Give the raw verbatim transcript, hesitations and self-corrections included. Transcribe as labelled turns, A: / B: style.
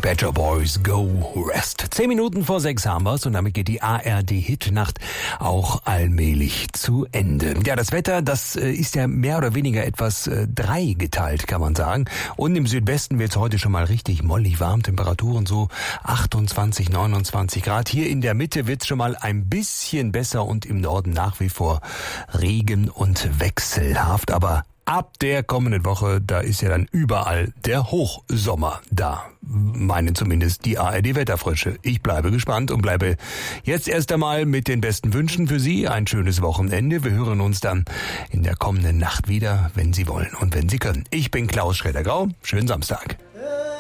A: Pet Shop Boys, Go Rest. Zehn Minuten vor sechs haben wir's und damit geht die A R D-Hitnacht auch allmählich zu Ende. Ja, das Wetter, das äh, ist ja mehr oder weniger etwas äh, dreigeteilt, kann man sagen. Und im Südwesten wird's heute schon mal richtig mollig warm. Temperaturen so achtundzwanzig, neunundzwanzig Grad. Hier in der Mitte wird's schon mal ein bisschen besser und im Norden nach wie vor Regen und wechselhaft. Aber ab der kommenden Woche, da ist ja dann überall der Hochsommer da. Meinen zumindest die A R D-Wetterfrösche. Ich bleibe gespannt und bleibe jetzt erst einmal mit den besten Wünschen für Sie. Ein schönes Wochenende. Wir hören uns dann in der kommenden Nacht wieder, wenn Sie wollen und wenn Sie können. Ich bin Klaus Schroeder-Grau. Schönen Samstag.